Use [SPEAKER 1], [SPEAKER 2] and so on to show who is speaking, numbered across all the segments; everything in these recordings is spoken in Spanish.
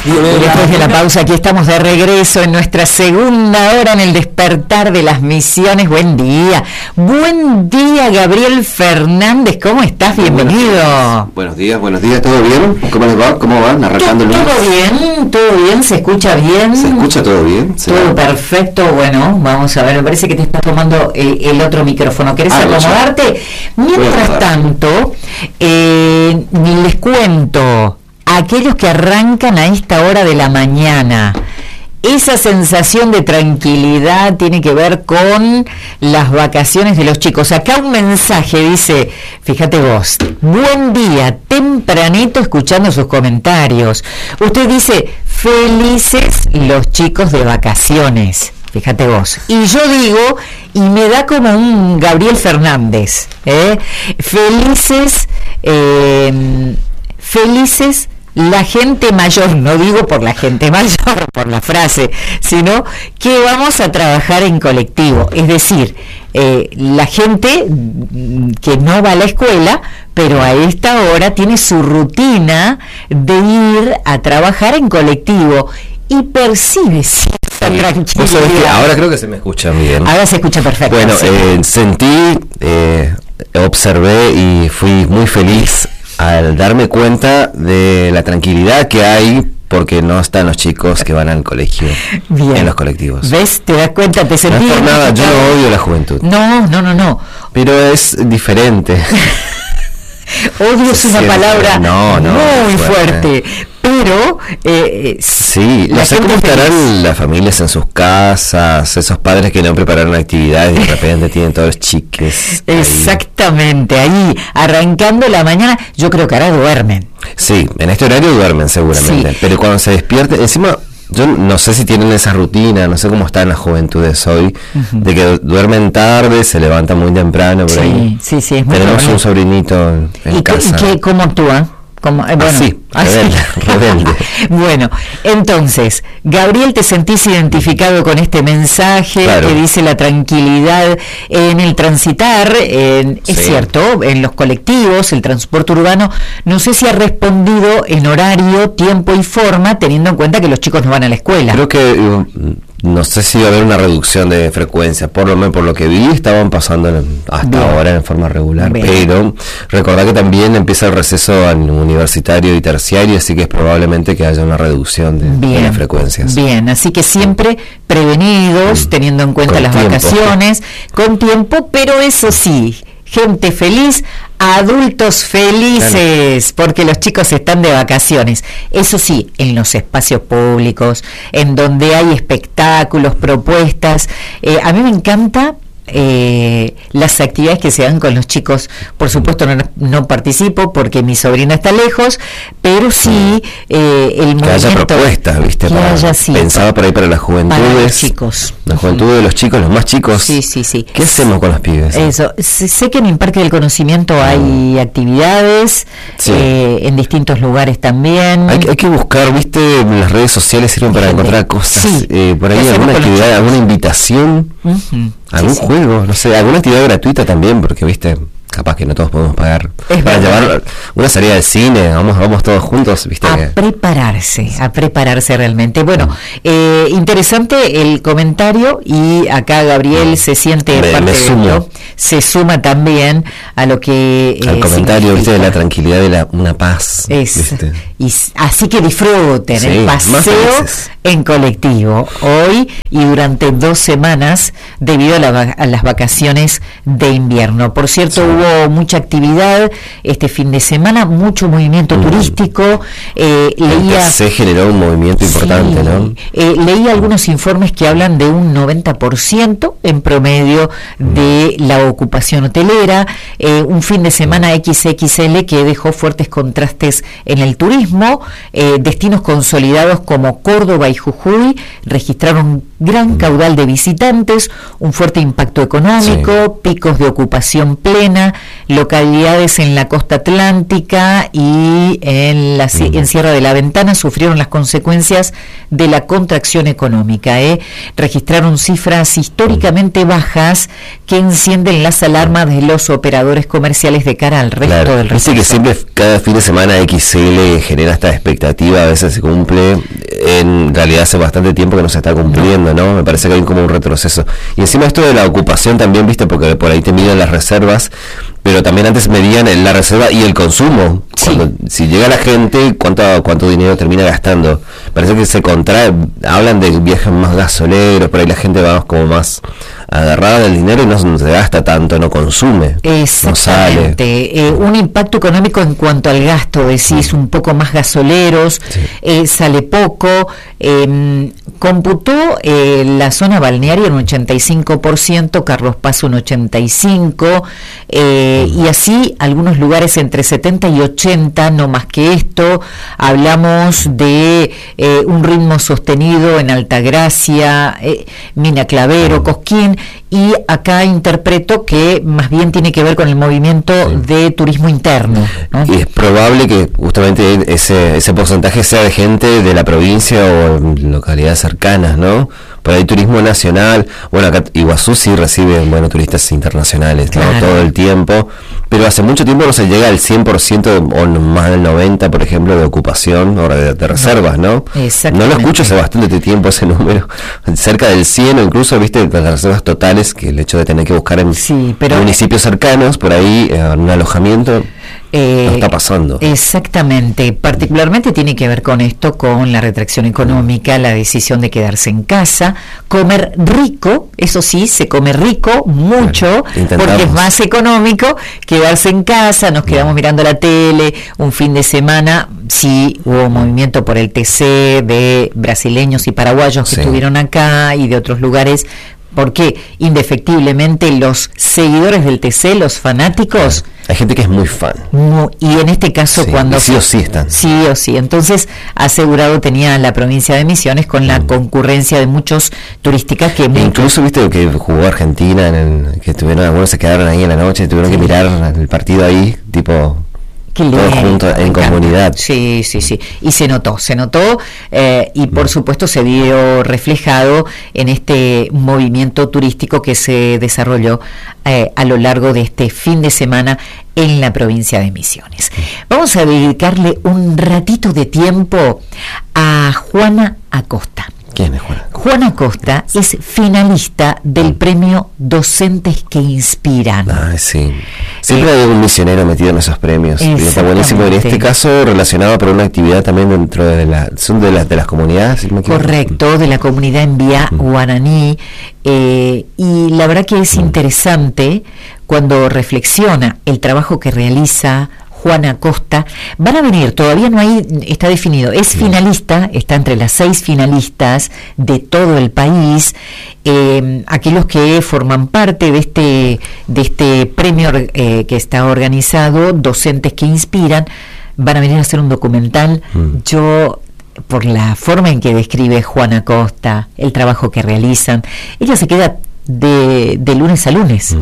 [SPEAKER 1] Y después de la pausa, aquí estamos de regreso en nuestra segunda hora en el despertar de las misiones. Buen día, Gabriel Fernández, ¿cómo estás? Bienvenido.
[SPEAKER 2] Buenos días, ¿todo bien? ¿Cómo les va? ¿Cómo van? Arrancando el lunes.
[SPEAKER 1] Todo bien, ¿se escucha bien?
[SPEAKER 2] ¿Se escucha todo bien?
[SPEAKER 1] Todo perfecto, bueno, vamos a ver, me parece que te estás tomando el otro micrófono. ¿Querés acomodarte? Mientras tanto, les cuento, aquellos que arrancan a esta hora de la mañana, esa sensación de tranquilidad tiene que ver con las vacaciones de los chicos. Acá un mensaje dice, fíjate vos, buen día, tempranito escuchando sus comentarios. Usted dice, felices los chicos de vacaciones. Fíjate vos. Y yo digo, y me da como un Gabriel Fernández, felices la gente mayor, no digo por la gente mayor, por la frase, sino que vamos a trabajar en colectivo, es decir, la gente que no va a la escuela, pero a esta hora tiene su rutina de ir a trabajar en colectivo y percibe cierta tranquilidad.
[SPEAKER 2] Ahora creo que se me escucha bien.
[SPEAKER 1] Ahora se escucha perfecto.
[SPEAKER 2] Bueno, sí. Sentí, observé y fui muy feliz al darme cuenta de la tranquilidad que hay porque no están los chicos que van al colegio. Bien. En los colectivos.
[SPEAKER 1] ¿Ves? ¿Te das cuenta? ¿Te sentís?
[SPEAKER 2] No es por nada, yo no odio la juventud.
[SPEAKER 1] No.
[SPEAKER 2] Pero es diferente.
[SPEAKER 1] Odio es una palabra muy fuerte. Pero
[SPEAKER 2] sí, no sé cómo estarán las familias en sus casas, esos padres que no prepararon actividades y de repente tienen todos los chiques
[SPEAKER 1] exactamente, ahí arrancando la mañana. Yo creo que ahora duermen.
[SPEAKER 2] Sí, en este horario duermen seguramente, sí. Pero cuando se despierten, encima yo no sé si tienen esa rutina, no sé cómo están las juventudes hoy, de que duermen tarde, se levantan muy temprano por ahí.
[SPEAKER 1] Sí, es muy
[SPEAKER 2] Tenemos un sobrinito en casa.
[SPEAKER 1] ¿Y cómo actúa?
[SPEAKER 2] Rebelde.
[SPEAKER 1] Bueno, entonces, Gabriel, ¿te sentís identificado con este mensaje que dice la tranquilidad en el transitar? Es cierto, en los colectivos, el transporte urbano, no sé si ha respondido en horario, tiempo y forma, teniendo en cuenta que los chicos no van a la escuela.
[SPEAKER 2] Creo que no sé si va a haber una reducción de frecuencia, por lo que vi estaban pasando hasta ahora en forma regular. Bien. Pero recordá que también empieza el receso universitario y terciario, así que es probablemente que haya una reducción de las frecuencias. Bien,
[SPEAKER 1] así que siempre prevenidos, teniendo en cuenta las vacaciones, con tiempo, pero eso sí, gente feliz, adultos felices, porque los chicos están de vacaciones. Eso sí, en los espacios públicos, en donde hay espectáculos, propuestas. A mí me encanta las actividades que se dan con los chicos. Por supuesto no participo porque mi sobrina está lejos, pero sí el movimiento,
[SPEAKER 2] que haya propuestas, ¿viste? Pensaba por ahí para las juventudes,
[SPEAKER 1] para los chicos,
[SPEAKER 2] la juventud de los chicos, los más chicos.
[SPEAKER 1] Sí.
[SPEAKER 2] ¿Qué hacemos con los pibes?
[SPEAKER 1] Eso, sé que en el Parque del Conocimiento hay actividades, en distintos lugares también.
[SPEAKER 2] Hay que buscar, ¿viste? En las redes sociales sirven para encontrar cosas, por ahí alguna actividad, alguna invitación, algún juego, no sé, alguna actividad gratuita también, porque viste, capaz que no todos podemos pagar para llevar una salida al cine, vamos todos juntos, viste, a
[SPEAKER 1] prepararse realmente. Bueno, interesante el comentario, y acá Gabriel se siente parte de esto, se suma también a lo que
[SPEAKER 2] al comentario, viste, de la tranquilidad, de una paz,
[SPEAKER 1] ¿viste? Y así que disfruten el paseo en colectivo hoy y durante 2 semanas debido a las vacaciones de invierno. Por cierto, hubo mucha actividad este fin de semana, mucho movimiento turístico.
[SPEAKER 2] Se generó un movimiento importante, ¿no?
[SPEAKER 1] Leí algunos informes que hablan de un 90% en promedio de la ocupación hotelera, un fin de semana XXL que dejó fuertes contrastes en el turismo. Destinos consolidados como Córdoba y Jujuy registraron gran caudal de visitantes, un fuerte impacto económico, picos de ocupación plena, localidades en la costa atlántica y en Sierra de la Ventana sufrieron las consecuencias de la contracción económica. Registraron cifras históricamente bajas que encienden las alarmas de los operadores comerciales de cara al resto del receso.
[SPEAKER 2] Dice que siempre cada fin de semana XL genera esta expectativa, a veces se cumple, en realidad hace bastante tiempo que no se está cumpliendo, ¿no? Me parece que hay como un retroceso. Y encima esto de la ocupación también, viste, porque por ahí te miden las reservas, pero también antes medían la reserva y el consumo.
[SPEAKER 1] Sí.
[SPEAKER 2] Si llega la gente, ¿cuánto dinero termina gastando? Parece que se contrae, hablan de viajes más gasoleros, por ahí la gente va como más agarrada del dinero y no se gasta tanto, no consume.
[SPEAKER 1] Exactamente.
[SPEAKER 2] No sale.
[SPEAKER 1] Un impacto económico en cuanto al gasto, decís, un poco más gasoleros, sí. Sale poco. Computó la zona balnearia un 85%, Carlos Paz un 85%, y así algunos lugares entre 70 y 80, no más que esto. Hablamos de un ritmo sostenido en Altagracia, Mina Clavero, Cosquín, y acá interpreto que más bien tiene que ver con el movimiento de turismo interno, ¿no? Y
[SPEAKER 2] es probable que justamente ese porcentaje sea de gente de la provincia o localidades cercanas, ¿no? Por ahí turismo nacional, bueno, acá Iguazú sí recibe, turistas internacionales, claro, ¿no? Todo el tiempo, pero hace mucho tiempo no se llega al 100% o más del 90%, por ejemplo, de ocupación o de reservas, ¿no? No lo escucho hace bastante tiempo ese número, cerca del 100 o incluso, viste, las reservas totales, que el hecho de tener que buscar en municipios cercanos, por ahí, un alojamiento... no está pasando.
[SPEAKER 1] Exactamente, particularmente tiene que ver con esto, con la retracción económica, la decisión de quedarse en casa, comer rico, eso sí, se come rico, mucho, porque es más económico quedarse en casa, nos quedamos mirando la tele, un fin de semana, sí hubo movimiento por el TC de brasileños y paraguayos que estuvieron acá y de otros lugares, porque indefectiblemente los seguidores del TC, los fanáticos...
[SPEAKER 2] Hay gente que es muy fan.
[SPEAKER 1] Y en este caso cuando...
[SPEAKER 2] Sí o sí están.
[SPEAKER 1] Sí o sí. Entonces, asegurado tenía la provincia de Misiones con la concurrencia de muchos turísticas que...
[SPEAKER 2] Incluso, viste, que jugó Argentina, que estuvieron, algunos se quedaron ahí en la noche, tuvieron que mirar el partido ahí, tipo... todos juntos en comunidad.
[SPEAKER 1] Sí. Y se notó, y por supuesto se vio reflejado en este movimiento turístico que se desarrolló a lo largo de este fin de semana en la provincia de Misiones. Vamos a dedicarle un ratito de tiempo a Juana Acosta.
[SPEAKER 2] ¿Quién es Juana?
[SPEAKER 1] Juana Acosta es finalista del premio Docentes que Inspiran.
[SPEAKER 2] Sí. Siempre hay un misionero metido en esos premios. Y está buenísimo. En este caso, relacionado por una actividad también dentro de las comunidades. ¿Sí me equivoco?
[SPEAKER 1] Correcto, de la comunidad en Vía Guaraní. Y la verdad que es interesante cuando reflexiona el trabajo que realiza Juana Acosta. Van a venir, todavía no está definido, es finalista, está entre las 6 finalistas de todo el país. Aquellos que forman parte de este premio que está organizado, Docentes que Inspiran, van a venir a hacer un documental. Yo, por la forma en que describe Juana Acosta, el trabajo que realizan, ella se queda de lunes a lunes.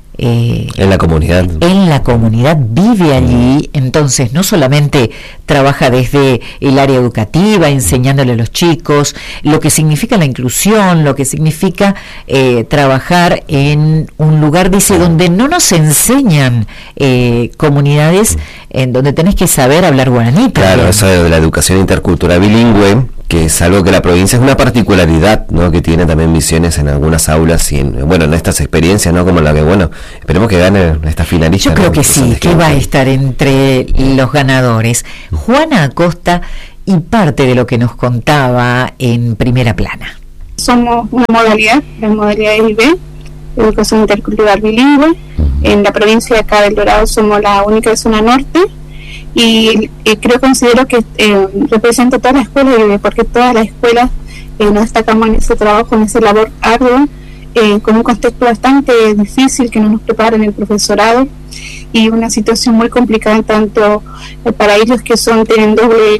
[SPEAKER 2] En la comunidad.
[SPEAKER 1] En la comunidad, vive allí, entonces no solamente trabaja desde el área educativa, enseñándole a los chicos lo que significa la inclusión, lo que significa trabajar en un lugar, dice, donde no nos enseñan comunidades en donde tenés que saber hablar guaraní.
[SPEAKER 2] Claro, eso de la educación intercultural bilingüe, que es algo que la provincia es una particularidad, ¿no? Que tiene también Misiones en algunas aulas y en estas experiencias, ¿no? Como la que, esperemos que gane esta finalista.
[SPEAKER 1] Yo creo que sí, que va a estar entre los ganadores. Juana Acosta, y parte de lo que nos contaba en Primera Plana.
[SPEAKER 3] Somos una modalidad, la modalidad IB, Educación Intercultural Bilingüe. En la provincia de acá del Dorado somos la única de zona norte. Y considero que representa todas las escuelas, porque todas las escuelas nos destacamos en ese trabajo, en esa labor ardua, con un contexto bastante difícil que no nos preparan el profesorado y una situación muy complicada tanto para ellos que tienen doble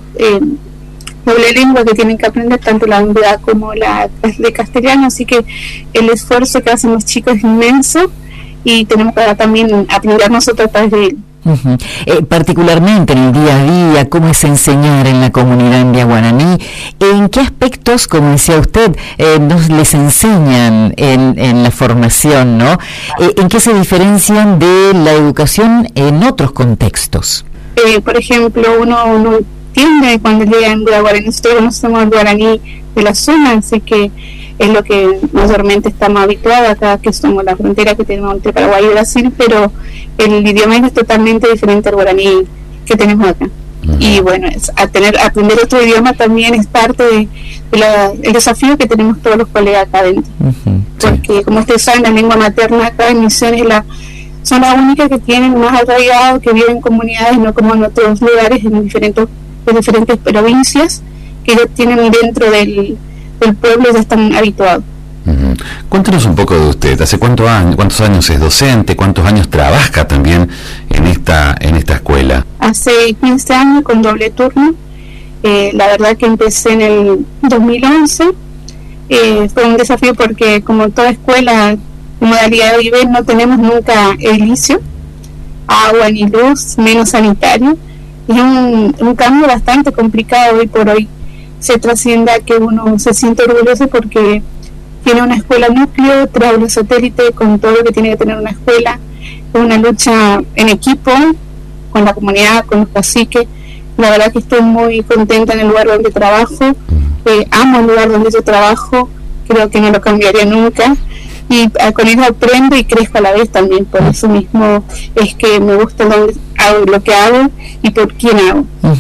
[SPEAKER 3] lengua, que tienen que aprender tanto la lengua como la de castellano, así que el esfuerzo que hacen los chicos es inmenso y tenemos que también aprender nosotros a través de él.
[SPEAKER 1] Particularmente en el día a día, cómo es enseñar en la comunidad en Vía Guaraní, en qué aspectos, como decía usted, les enseñan en la formación, ¿no? ¿En qué se diferencian de la educación en otros contextos?
[SPEAKER 3] Por ejemplo, uno entiende cuando llegan de guaraní. Nosotros conocemos el guaraní de la zona, así que es lo que mayormente estamos habituados acá, que somos la frontera que tenemos entre Paraguay y Brasil, pero el idioma es totalmente diferente al guaraní que tenemos acá. Y bueno, aprender otro idioma también es parte de el desafío que tenemos todos los colegas acá adentro. Porque como ustedes saben, la lengua materna acá en Misiones son las únicas que tienen más arraigado, que viven en comunidades, no como en otros lugares, en diferentes provincias, que ya tienen dentro del pueblo, ya están habituados.
[SPEAKER 4] Cuéntanos un poco de usted. ¿Hace cuántos años es docente? ¿Cuántos años trabaja también en esta escuela? Hace
[SPEAKER 3] 15 años con doble turno. La verdad que empecé en el 2011. Fue un desafío porque, como toda escuela de modalidad OIB, no tenemos nunca edilicio, agua ni luz, menos sanitario. Es un cambio bastante complicado hoy por hoy. Se trasciende a que uno se siente orgulloso porque tiene una escuela núcleo, trabajo satélite, con todo lo que tiene que tener una escuela, una lucha en equipo, con la comunidad, con los caciques. La verdad que estoy muy contenta en el lugar donde trabajo, amo el lugar donde yo trabajo, creo que no lo cambiaría nunca, y con eso aprendo y crezco a la vez también. Por eso mismo es que me gusta lo que hago y por quién hago.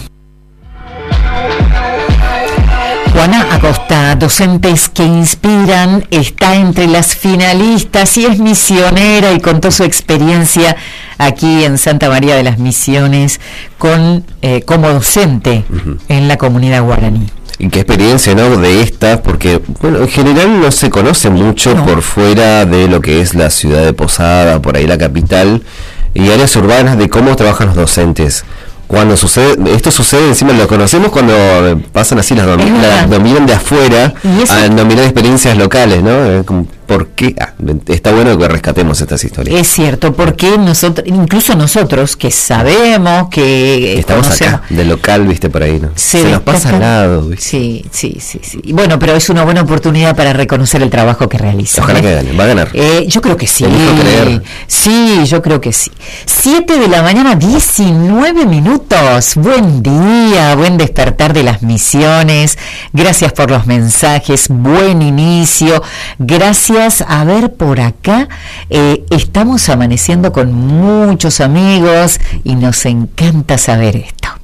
[SPEAKER 1] Juana Acosta, Docentes que Inspiran, está entre las finalistas y es misionera y contó su experiencia aquí en Santa María de las Misiones como docente en la comunidad guaraní.
[SPEAKER 2] Y qué experiencia, ¿no? De esta, porque bueno, en general no se conoce mucho por fuera de lo que es la ciudad de Posada, por ahí la capital, y áreas urbanas, de cómo trabajan los docentes. Cuando esto sucede, encima lo conocemos cuando pasan así, las dominan de afuera, dominan experiencias locales, ¿no? ¿Por qué? Está bueno que rescatemos estas historias.
[SPEAKER 1] Es cierto, porque incluso nosotros que sabemos que
[SPEAKER 2] estamos acá, de local, viste, por ahí, ¿no? Se nos pasa al lado, ¿viste?
[SPEAKER 1] Sí. Y bueno, pero es una buena oportunidad para reconocer el trabajo que realizan.
[SPEAKER 2] Ojalá que gane, va a ganar.
[SPEAKER 1] Yo creo que sí. Sí, yo creo que sí. 7:19 a.m. Buen día, buen despertar de las Misiones. Gracias por los mensajes, buen inicio. Gracias. A ver, por acá estamos amaneciendo con muchos amigos y nos encanta saber esto.